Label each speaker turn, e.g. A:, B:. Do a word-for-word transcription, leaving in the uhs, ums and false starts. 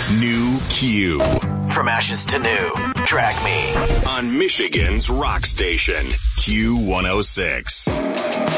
A: New Q.
B: From ashes to new. Drag Me.
A: On Michigan's rock station, Q one oh six.